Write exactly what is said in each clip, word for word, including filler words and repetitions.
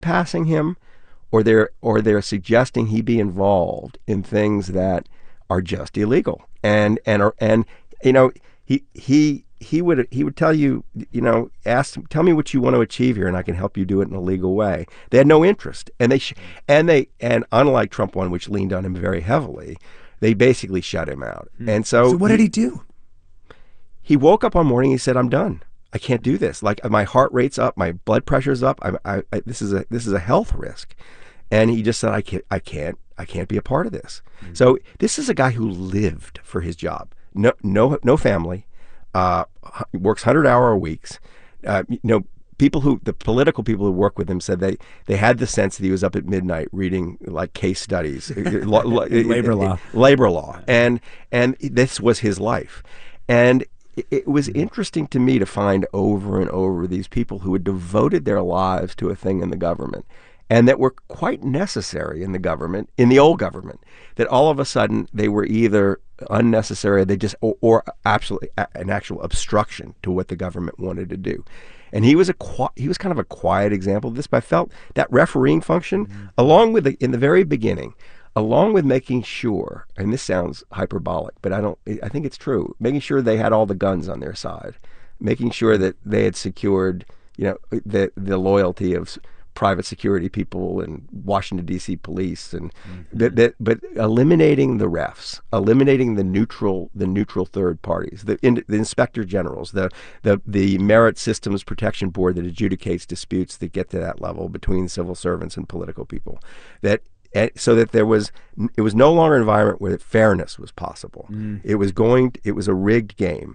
bypassing him, or they're or they're suggesting he be involved in things that are just illegal. And and are, and you know he he he would he would tell you you know ask tell me what you want to achieve here, and I can help you do it in a legal way. They had no interest, and they sh- and they and unlike Trump one, which leaned on him very heavily, they basically shut him out. Mm. And so, so what he, did he do? He woke up one morning. He said, "I'm done. I can't do this. Like my heart rate's up, my blood pressure's up. I, I, I this is a this is a health risk." And he just said, I can't, I can't, I can't be a part of this. Mm-hmm. So this is a guy who lived for his job. No, no, no family. Uh, works hundred-hour weeks. Uh, you know, people who, the political people who work with him said they, they had the sense that he was up at midnight reading like case studies, labor law, labor law, and and this was his life. And it was interesting to me to find over and over these people who had devoted their lives to a thing in the government, and that were quite necessary in the government, in the old government, that all of a sudden they were either unnecessary, they just, or, or absolutely an actual obstruction to what the government wanted to do. And he was a he was kind of a quiet example of this, but I felt that refereeing function, mm-hmm. along with the, in the very beginning, along with making sure, and this sounds hyperbolic, but I don't, I think it's true, making sure they had all the guns on their side, making sure that they had secured, you know, the the loyalty of private security people and Washington, D C police, and mm-hmm. that, that, but eliminating the refs, eliminating the neutral, the neutral third parties, the, in, the inspector generals, the, the the Merit Systems Protection Board that adjudicates disputes that get to that level between civil servants and political people, that so that there was, it was no longer an environment where fairness was possible. Mm. It was going, it was a rigged game.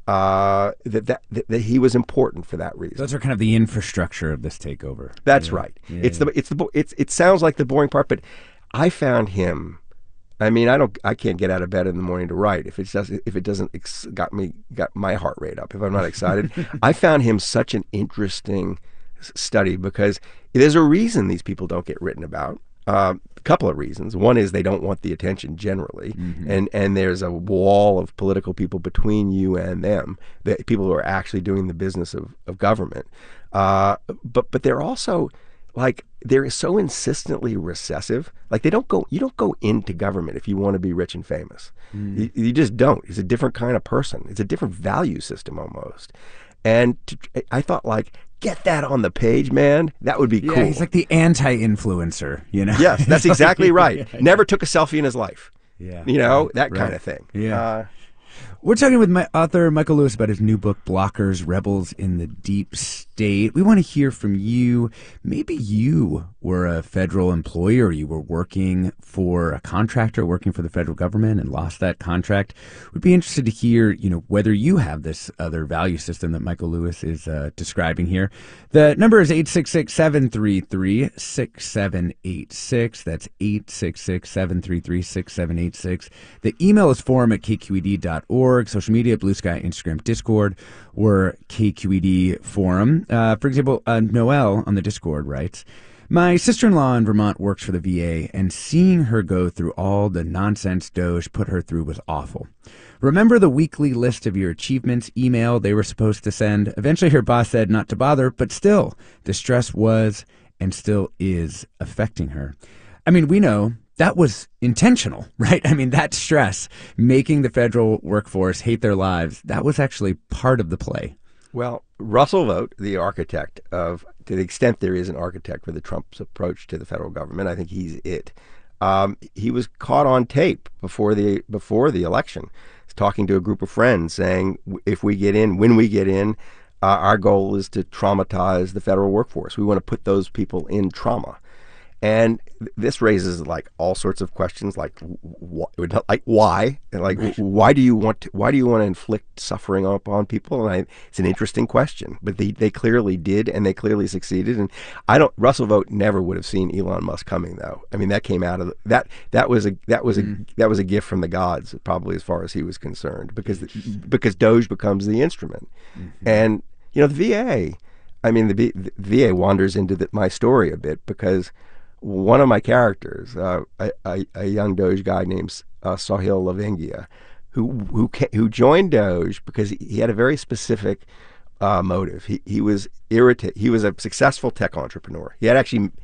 Uh, that, that that he was important for that reason. Those are kind of the infrastructure of this takeover. That's yeah. right. Yeah, it's yeah. the it's the it's it sounds like the boring part, but I found him. I mean, I don't. I can't get out of bed in the morning to write if it doesn't. If it doesn't ex- got me got my heart rate up. If I'm not excited, I found him such an interesting study because there's a reason these people don't get written about. Uh, a couple of reasons. One is they don't want the attention generally, mm-hmm. and and there's a wall of political people between you and them, the people who are actually doing the business of, of government. Uh, but but they're also like they're so insistently recessive. Like they don't go. You don't go into government if you want to be rich and famous. Mm. You, you just don't. It's a different kind of person. It's a different value system almost. And to, I thought like. Get that on the page, man. That would be yeah, cool. He's like the anti-influencer, you know? Yes, that's exactly right. yeah. Never took a selfie in his life. Yeah. You know, that right. kind of thing. Yeah. Uh, We're talking with my author, Michael Lewis, about his new book, Blockers, Rebels in the Deep State. We want to hear from you. Maybe you were a federal employee or you were working for a contractor, working for the federal government and lost that contract. We'd be interested to hear, you know, whether you have this other value system that Michael Lewis is uh, describing here. The number is eight six six, seven three three, six seven eight six. That's eight six six, seven three three, six seven eight six. The email is forum at k q e d dot org. Social media, Blue Sky, Instagram, Discord, or K Q E D Forum. Uh, for example, uh, Noelle on the Discord writes, my sister-in-law in Vermont works for the V A, and seeing her go through all the nonsense Doge put her through was awful. Remember the weekly list of your achievements email they were supposed to send? Eventually her boss said not to bother, but still, the stress was and still is affecting her. I mean, we know that was intentional, right? I mean, that stress, making the federal workforce hate their lives, that was actually part of the play. Well, Russell Vought, the architect of, to the extent there is an architect for the Trump's approach to the federal government, I think he's it. Um, he was caught on tape before the before the election, talking to a group of friends, saying, if we get in, when we get in, uh, our goal is to traumatize the federal workforce. We want to put those people in trauma. And this raises like all sorts of questions, like wh- like why, and like why do you want to, why do you want to inflict suffering upon people? And I, it's an interesting question, but they, they clearly did, and they clearly succeeded. And I don't. Russell Vought never would have seen Elon Musk coming, though. I mean, that came out of the, that that was a that was mm. a that was a gift from the gods, probably as far as he was concerned, because because Doge becomes the instrument, mm-hmm. and you know the V A. I mean, the, v, the V A wanders into the, my story a bit because. One of my characters, uh, a, a, a young Doge guy named uh, Sahil Lavingia, who who who joined Doge because he, he had a very specific uh, motive. He he was irritated. He was a successful tech entrepreneur. He had actually